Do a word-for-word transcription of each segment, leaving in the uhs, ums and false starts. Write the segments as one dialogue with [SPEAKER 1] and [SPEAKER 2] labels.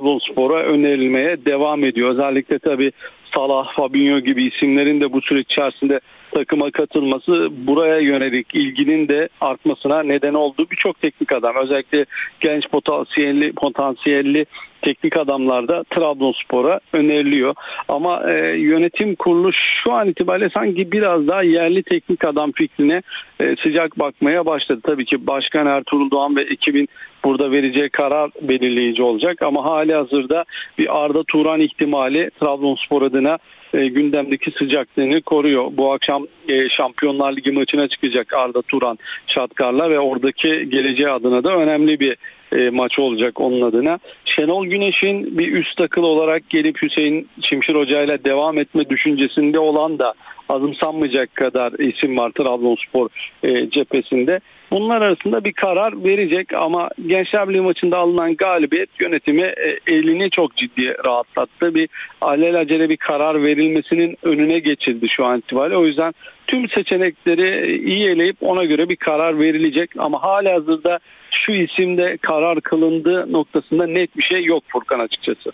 [SPEAKER 1] Trabzonspor'a önerilmeye devam ediyor. Özellikle tabii Salah, Fabinho gibi isimlerin de bu süreç içerisinde takıma katılması buraya yönelik ilginin de artmasına neden oldu. Birçok teknik adam, özellikle genç potansiyelli potansiyelli teknik adamlar da Trabzonspor'a öneriliyor. Ama e, yönetim kurulu şu an itibariyle sanki biraz daha yerli teknik adam fikrine e, sıcak bakmaya başladı. Tabii ki Başkan Ertuğrul Doğan ve ekibin burada vereceği karar belirleyici olacak. Ama hali hazırda bir Arda Turan ihtimali Trabzonspor adına e, gündemdeki sıcaklığını koruyor. Bu akşam e, Şampiyonlar Ligi maçına çıkacak Arda Turan Şatkar'la ve oradaki geleceği adına da önemli bir e, maç olacak onun adına. Şenol Güneş'in bir üst akıl olarak gelip Hüseyin Çimşir Hoca ile devam etme düşüncesinde olan da azımsanmayacak kadar isim var Trabzonspor e, cephesinde. Bunlar arasında bir karar verecek ama Gençler Birliği maçında alınan galibiyet yönetimi e, elini çok ciddi rahatlattı. Bir alelacele bir karar verilmesinin önüne geçildi şu an itibariyle. O yüzden tüm seçenekleri iyi eleyip ona göre bir karar verilecek ama halihazırda şu isimde karar kılındığı noktasında net bir şey yok Furkan açıkçası.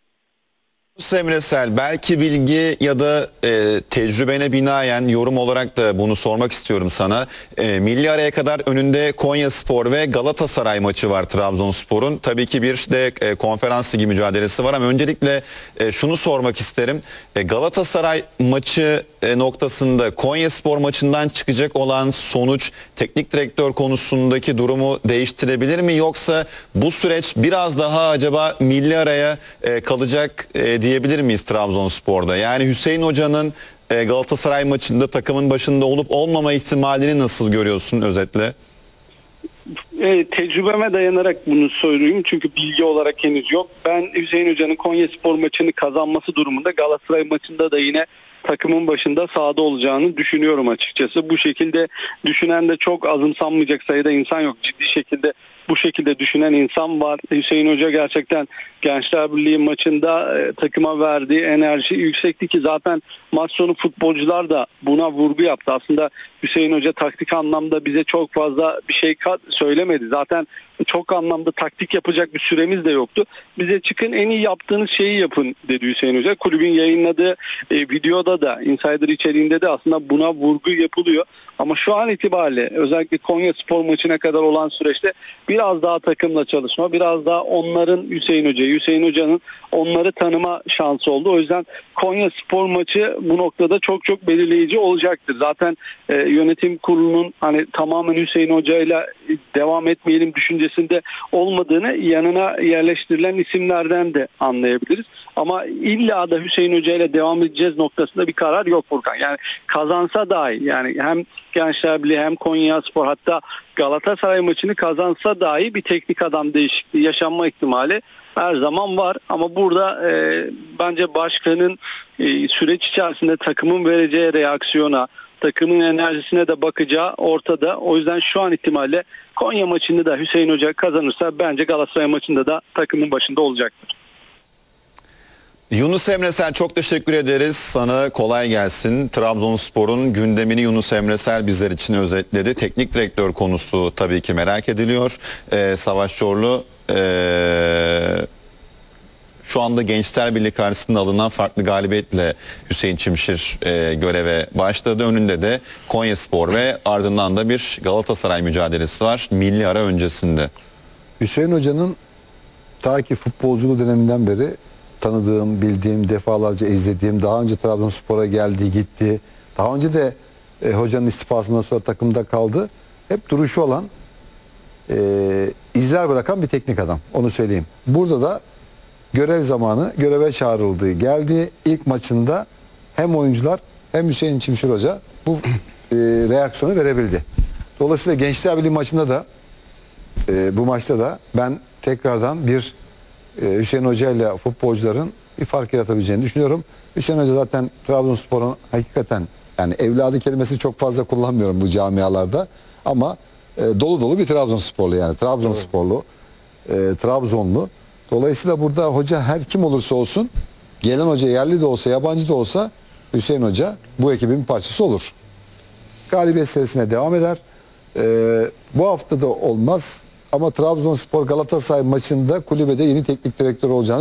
[SPEAKER 2] Emre Sel, belki bilgi ya da e, tecrübene binaen yorum olarak da bunu sormak istiyorum sana. E, milli araya kadar önünde Konyaspor ve Galatasaray maçı var Trabzonspor'un. Tabii ki bir de e, konferans ligi mücadelesi var ama öncelikle e, şunu sormak isterim. E, Galatasaray maçı e, noktasında Konyaspor maçından çıkacak olan sonuç teknik direktör konusundaki durumu değiştirebilir mi? Yoksa bu süreç biraz daha acaba milli araya e, kalacak e, diyebilir miyiz Trabzonspor'da? Yani Hüseyin Hoca'nın e, Galatasaray maçında takımın başında olup olmama ihtimalini nasıl görüyorsun özetle?
[SPEAKER 1] E, tecrübeme dayanarak bunu söyleyeyim çünkü bilgi olarak henüz yok. Ben Hüseyin Hoca'nın Konyaspor maçını kazanması durumunda Galatasaray maçında da yine takımın başında sahada olacağını düşünüyorum açıkçası. Bu şekilde düşünen de çok azımsanmayacak sayıda insan yok. Ciddi şekilde bu şekilde düşünen insan var. Hüseyin Hoca gerçekten Gençler Birliği maçında e, takıma verdiği enerji yüksekti ki zaten maç sonu futbolcular da buna vurgu yaptı. Aslında Hüseyin Hoca taktik anlamda bize çok fazla bir şey söylemedi. Zaten çok anlamda taktik yapacak bir süremiz de yoktu. Bize çıkın en iyi yaptığınız şeyi yapın dedi Hüseyin Hoca. Kulübün yayınladığı e, videoda da Insider içeriğinde de aslında buna vurgu yapılıyor. Ama şu an itibariyle özellikle Konyaspor maçına kadar olan süreçte biraz daha takımla çalışma, biraz daha onların Hüseyin Hoca, Hüseyin Hoca'nın onları tanıma şansı oldu. O yüzden Konyaspor maçı bu noktada çok çok belirleyici olacaktır. Zaten e, yönetim kurulunun hani tamamen Hüseyin Hoca'yla devam etmeyelim düşüncesinde olmadığını yanına yerleştirilen isimlerden de anlayabiliriz. Ama illa da Hüseyin Hoca ile devam edeceğiz noktasında bir karar yok Furkan. Yani kazansa dahi yani hem Gençler Birliği hem Konyaspor hatta Galatasaray maçını kazansa dahi bir teknik adam değişikliği yaşanma ihtimali her zaman var. Ama burada e, bence başkanın e, süreç içerisinde takımın vereceği reaksiyona, takımın enerjisine de bakacağı ortada. O yüzden şu an itibariyle Konya maçını da Hüseyin Hoca kazanırsa bence Galatasaray maçında da takımın başında olacaktır.
[SPEAKER 2] Yunus Emre Sel, çok teşekkür ederiz. Sana kolay gelsin. Trabzonspor'un gündemini Yunus Emre Sel bizler için özetledi. Teknik direktör konusu tabii ki merak ediliyor. Ee, Savaş Çorlu ee, şu anda Gençler Birliği karşısında alınan farklı galibiyetle Hüseyin Çimşir e, göreve başladı. Önünde de Konyaspor ve ardından da bir Galatasaray mücadelesi var milli ara öncesinde.
[SPEAKER 3] Hüseyin Hoca'nın ta ki futbolculuğu döneminden beri tanıdığım, bildiğim, defalarca izlediğim, daha önce Trabzonspor'a geldi, gitti. Daha önce de e, hocanın istifasından sonra takımda kaldı. Hep duruşu olan, e, izler bırakan bir teknik adam. Onu söyleyeyim. Burada da görev zamanı, göreve çağrıldı. Geldi ilk maçında hem oyuncular hem Hüseyin Çimşir Hoca bu e, reaksiyonu verebildi. Dolayısıyla Gençler Birliği maçında da e, bu maçta da ben tekrardan bir Hüseyin Hoca ile futbolcuların bir fark yaratabileceğini düşünüyorum. Hüseyin Hoca zaten Trabzonspor'un hakikaten yani evladı kelimesi çok fazla kullanmıyorum bu camialarda ama e, dolu dolu bir Trabzonsporlu yani Trabzonsporlu, e, Trabzonlu. Dolayısıyla burada hoca her kim olursa olsun gelen hoca yerli de olsa yabancı da olsa Hüseyin Hoca bu ekibin bir parçası olur. Galibiyet serisine devam eder. E, bu hafta da olmaz. Ama Trabzonspor Galatasaray maçında kulübede yeni teknik direktör olacağını